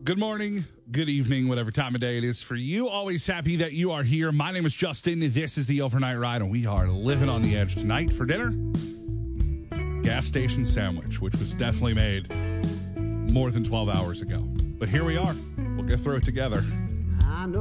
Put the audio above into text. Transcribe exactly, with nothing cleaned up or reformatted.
Good morning, good evening, whatever time of day it is for you. Always happy that you are here. My name is Justin. This is the Overnight Ride, and we are living on the edge tonight for dinner. Gas station sandwich, which was definitely made more than twelve hours ago. But here we are. We'll get through it together.